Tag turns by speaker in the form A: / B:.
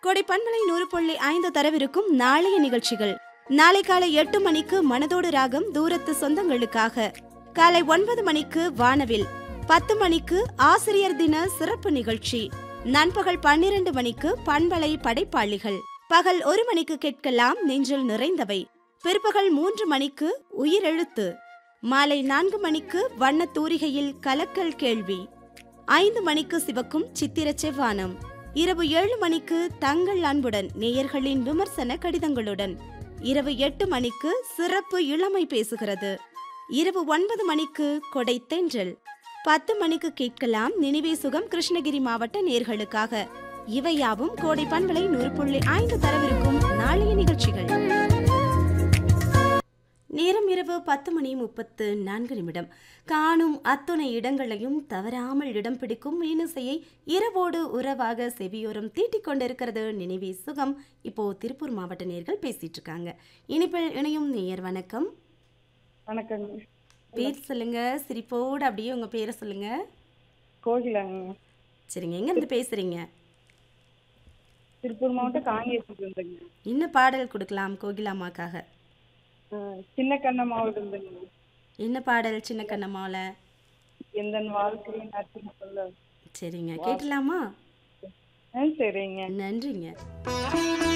A: கோடை பண்பலை 100.5 தரவிருக்கும் நாளைய நிகழ்ச்சிகள். நாளை காலை 8 மணிக்கு மனதோடு ராகம் தூரத்து சொந்தங்களுக்காக, காலை 9 மணிக்கு வானவில், 10 மணிக்கு ஆசிரியர் தின சிறப்பு நிகழ்ச்சி, நண்பகல் 12 மணிக்கு பண்பலை படைப்பாளிகள், பகல் 1 மணிக்கு கேட்கலாம் நெஞ்சில் நிறைந்தவை, பிற்பகல் 3 மணிக்கு உயிரெழுத்து, மாலை 4 மணிக்கு வண்ண தூரிகையில் கலக்கல் கேள்வி, 5 மணிக்கு சிவக்கும் சித்திர செவ்வானம், இரவு 7 மணிக்கு தங்கள் அன்புடன் நேயர்களின் விமர்சன கடிதங்களுடன், இரவு 8 மணிக்கு சிறப்பு இளமை பேசுகிறது, இரவு 9 மணிக்கு கொடை தென்றல், 10 மணிக்கு கேட்கலாம் நினைவே சுகம் கிருஷ்ணகிரி மாவட்ட நேயர்களுக்காக. இவையாவும் கோடை பண்பலை 100.5 தரவிருக்கும் நாளைய நிகழ்ச்சிகள். நேரம் இரவு 10:34. காணும் அத்துணை இடங்களையும் தவறாமல் இடம் பிடிக்கும் மீனிசையை இரவோடு உறவாக செவியோரம் தீட்டிக் கொண்டிருக்கிறது நினைவே சுகம். இப்போ திருப்பூர் மாவட்ட நேயர்கள் பேசிட்டு இருக்காங்க. இனிப்பில் இணையும் நேயர் வணக்கம்.
B: வணக்கம்.
A: பேர் சொல்லுங்க, சிரிப்போடு அப்படியே உங்க பேரை சொல்லுங்க.
B: கோகிலாங்க.
A: சரிங்க, எங்க இருந்து பேசுறீங்க?
B: திருப்பூர் மாவட்டம் காங்கேயத்துக்கு இருந்துங்க.
A: என்ன பாடல் கொடுக்கலாம் கோகிலாமாக்காக?
B: சின்ன கண்ணம்மாவில் இருந்துங்க.
A: என்ன பாடல் சின்ன கண்ணம்மாவில்?
B: எந்த வாழ்க்கையை நச்சு சொல்ல.
A: சரிங்க, கேட்டலாமா?
B: சரிங்க,
A: நன்றிங்க.